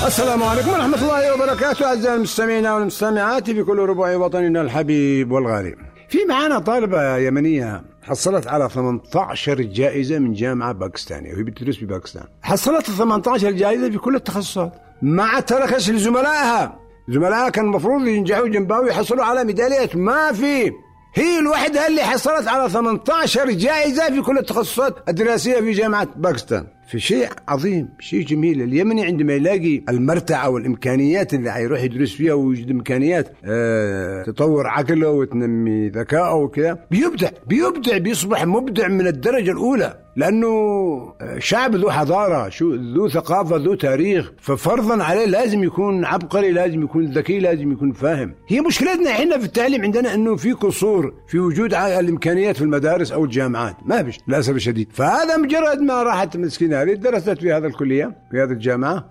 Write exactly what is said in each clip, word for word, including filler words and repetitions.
السلام عليكم ورحمة الله وبركاته أعزائي المستمعين والمستمعات في كل ربوع وطننا الحبيب والغالي. في معانا طالبة يمنية حصلت على ثمانية عشر جائزة من جامعة باكستانية وهي بتدرس في باكستان. حصلت ثمانية عشر جائزة في كل التخصصات مع تركش لزملائها. زملائها كان المفروض ينجحوا جنبها ويحصلوا على ميداليات، ما في. هي الوحدة اللي حصلت على ثمانية عشر جائزة في كل التخصصات الدراسية في جامعة باكستان. في شيء عظيم، شيء جميل. اليمني عندما يلاقي المرتعة والإمكانيات اللي هيروح يدرس فيها ويوجد إمكانيات اه تطور عقله وتنمي ذكائه وكذا، بيبدع بيبدع بيصبح مبدع من الدرجة الأولى، لأنه شعب ذو حضارة، شو ذو ثقافة، ذو تاريخ، ففرضا عليه لازم يكون عبقري، لازم يكون ذكي، لازم يكون فاهم. هي مشكلتنا احنا في التعليم عندنا انه في قصور في وجود الامكانيات في المدارس او الجامعات، ما فيش للاسف الشديد. فهذا مجرد ما راحت مسكينه هذه درست في هذا الكليه في هذه الجامعه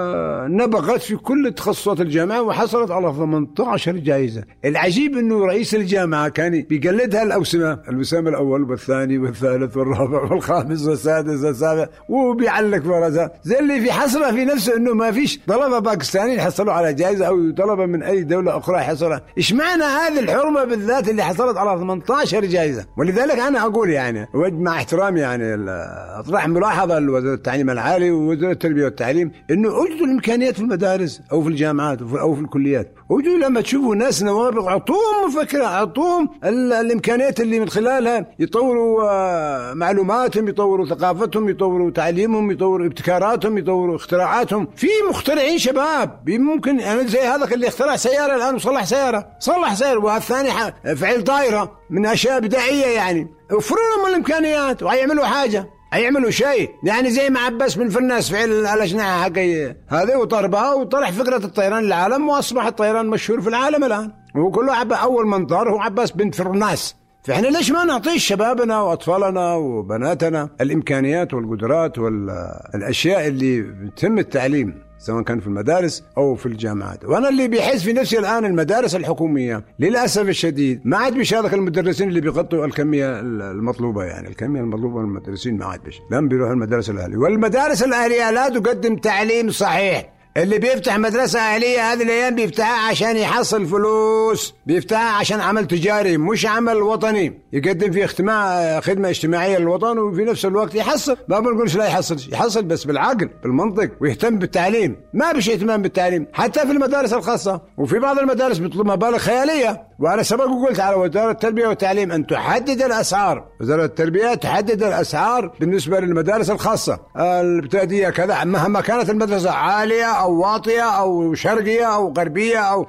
ونبغت في كل تخصصات الجامعه وحصلت على ثمانية عشر جائزه. العجيب انه رئيس الجامعه كان بيقلدها الاوسمه، الوسام الاول والثاني والثالث والرابع والخامس والسادس والسابع، وبيعلق فرزها زي اللي في حصره في نفسه انه ما فيش طلبه باكستانيين حصلوا على جائزه او طلبه من اي دوله اخرى حصلوا. ايش معنى هذه الحرمه بالذات اللي حصلت على ثمانية عشر جائزه؟ ولذلك انا اقول يعني مع احترامي يعني اطرح ملاحظه لوزاره التعليم العالي ووزاره التربيه والتعليم انه اوجدوا الامكانيات في المدارس او في الجامعات او في الكليات. اوجدوا لما تشوفوا ناس نوابغ اعطوهم مفكره، اعطوهم الامكانيات اللي من خلالها يطوروا معلوماتهم، يطوروا ثقافتهم، يطوروا تعليمهم، يطوروا ابتكاراتهم، يطوروا اختراعاتهم. في مخترعين شباب ممكن يعني زي هذا اللي اخترع سياره الان وصلح سياره صلح سياره، والثاني فعل طائره من اشياء بدائيه. يعني وفروا لهم الامكانيات وهيعملوا حاجه، هيعملوا شيء يعني زي ما عباس بن فرناس فعل الأجنحة حقي هذه وطربها وطرح فكرة الطيران للعالم، وأصبح الطيران مشهور في العالم الآن. وهو كله عب أول من طار هو عباس بن فرناس. فإحنا ليش ما نعطيش شبابنا وأطفالنا وبناتنا الإمكانيات والقدرات والأشياء اللي بتم التعليم سواء كان في المدارس أو في الجامعات؟ وأنا اللي بيحس في نفسي الآن المدارس الحكومية للأسف الشديد ما عاد بيشارك المدرسين اللي بيغطوا الكمية المطلوبة، يعني الكمية المطلوبة من المدرسين ما عاد بيش، لم بيروحوا المدارس الأهلية. والمدارس الأهلية لا تقدم تعليم صحيح. اللي بيفتح مدرسة أهلية هذه الأيام بيفتحها عشان يحصل فلوس، بيفتحها عشان عمل تجاري مش عمل وطني، يقدم فيه اجتماع خدمة اجتماعية للوطن وفي نفس الوقت يحصل. ما بنقولش لا يحصل، يحصل بس بالعقل بالمنطق ويهتم بالتعليم. ما بيش اهتمام بالتعليم حتى في المدارس الخاصة، وفي بعض المدارس بيطلب مبالغ خيالية. وأنا سبق وقلت على وزارة التربية والتعليم أن تحدد الأسعار، وزارة التربية تحدد الأسعار بالنسبة للمدارس الخاصة الابتدائية كذا، مهما كانت المدرسة عالية أو واطية أو شرقية أو غربية أو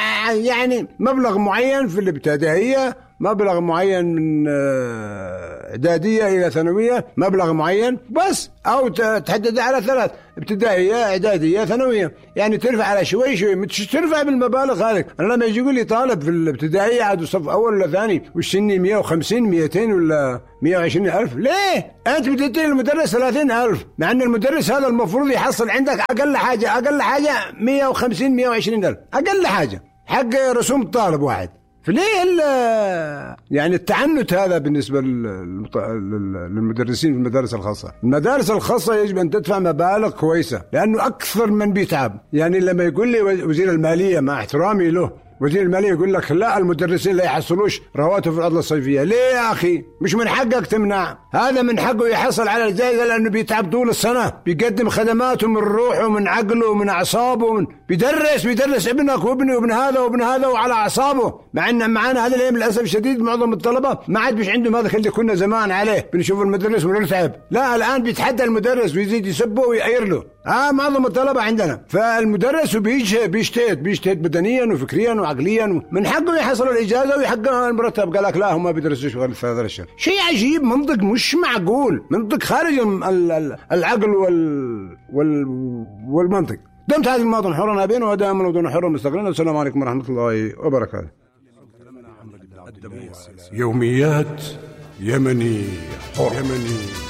يعني مبلغ معين في الابتدائية، مبلغ معين من إعدادية إلى ثانوية مبلغ معين بس، أو تحدد على ثلاث ابتدائية إعدادية ثانوية، يعني ترفع على شوي شوي، مش ترفع بالمبالغ هذه. أنا لما يجي يقول لي طالب في الابتدائية عاد صف أول ولا ثاني وشني مية وخمسين ميتين ولا مية وعشرين ألف، ليه؟ أنت بتدي المدرس ثلاثين ألف، مع أن المدرس هذا المفروض يحصل عندك أقل حاجة أقل حاجة مية وخمسين مية وعشرين ألف أقل حاجة حق رسوم الطالب واحد. فليه يعني التعنت هذا بالنسبة للمدرسين في المدارس الخاصة؟ المدارس الخاصة يجب أن تدفع مبالغ كويسة، لأنه أكثر من بيتعب. يعني لما يقول لي وزير المالية مع احترامي له، وزير المالية يقول لك لا المدرسين لا يحصلوش رواتب في العطلة الصيفية. ليه يا أخي؟ مش من حقك تمنع، هذا من حقه يحصل على الجائزة لأنه بيتعب طول السنة، بيقدم خدماته من روحه ومن عقله ومن أعصابه ومن بيدرس بيدرس ابنك وابني وابن هذا وابن هذا وعلى أعصابه. مع أن معانا هذا الأيام للأسف الشديد معظم الطلبة ما عاد بيش عندهم هذا اللي كنا زمان عليه، بنشوف المدرس ونرتعب. لا الآن بيتحدى المدرس ويزيد يسبه ويغير له. آه معظم الطلبة عندنا، فالمدرس بيجي بيجتهد بيجتهد بدنيا وفكريا وعقليا، من حقه يحصل الإجازة ويحقق المرتب. قال لك لا هم ما بيدرسوش غير في هذا الشيء. شيء عجيب، منطق مش معقول، منطق خارج العقل وال وال والمنطق. دمت هذه المواطن حرا بين ودائما ودون حر مستقلين. والسلام عليكم ورحمة الله وبركاته. يوميات يمني حر. يمني